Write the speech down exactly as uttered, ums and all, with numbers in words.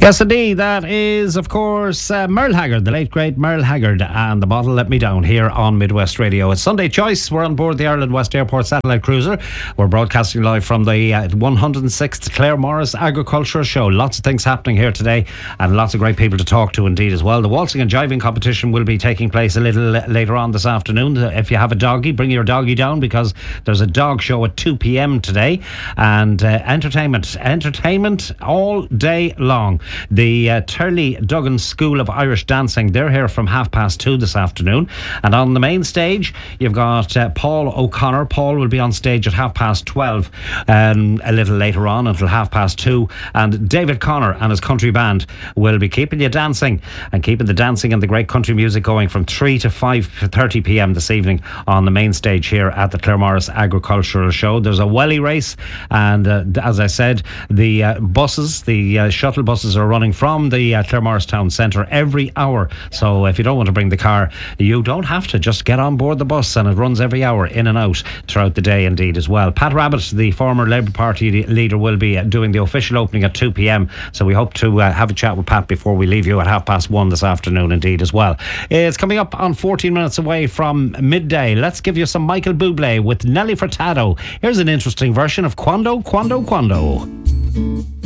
Yes, indeed. That is, of course, uh, Merle Haggard, the late, great Merle Haggard, and The Bottle Let Me Down here on Midwest Radio. It's Sunday Choice. We're on board the Ireland West Airport satellite cruiser. We're broadcasting live from the uh, one hundred sixth Claire Morris Agricultural Show. Lots of things happening here today and lots of great people to talk to indeed as well. The waltzing and jiving competition will be taking place a little later on this afternoon. If you have a doggy, bring your doggy down because there's a dog show at two p.m. today. And uh, entertainment, entertainment all day long. The uh, Turley Duggan School of Irish Dancing, they're here from half past two this afternoon. And on the main stage, you've got uh, Paul O'Connor. Paul will be on stage at half past twelve, um, a little later on until half past two. And David Connor and his country band will be keeping you dancing and keeping the dancing and the great country music going from three to five thirty p.m. this evening on the main stage here at the Claire Morris Agricultural Show. There's a welly race, and uh, as I said, the uh, buses, the uh, shuttle buses are running from the uh, Claremorris Town Centre every hour. So if you don't want to bring the car, you don't have to. Just get on board the bus, and it runs every hour in and out throughout the day indeed as well. Pat Rabbitt, the former Labour Party leader, will be doing the official opening at two p.m. So we hope to uh, have a chat with Pat before we leave you at half past one this afternoon indeed as well. It's coming up on fourteen minutes away from midday. Let's give you some Michael Bublé with Nelly Furtado. Here's an interesting version of Quando, Quando, Quando.